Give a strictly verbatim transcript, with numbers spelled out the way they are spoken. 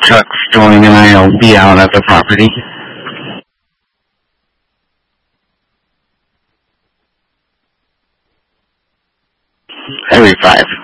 trucks going and I'll be out at the property. Every five.